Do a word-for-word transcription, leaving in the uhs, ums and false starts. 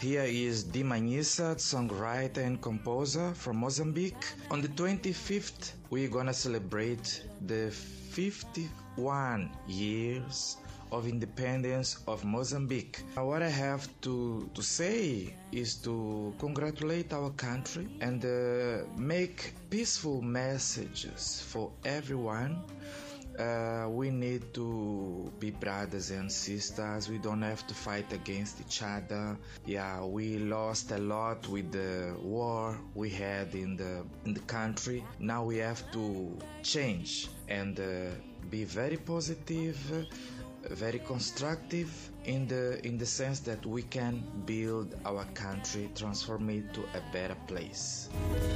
Here is Di Manhissa, songwriter and composer from Mozambique. On the twenty-fifth, we're gonna celebrate the fifty-one years of independence of Mozambique. What I have to, to say is to congratulate our country and uh, make peaceful messages for everyone. Uh, we need to be brothers and sisters. We don't have to fight against each other. Yeah, we lost a lot with the war we had in the in the country. Now we have to change and uh, be very positive, very constructive in the in the sense that we can build our country, transform it to a better place.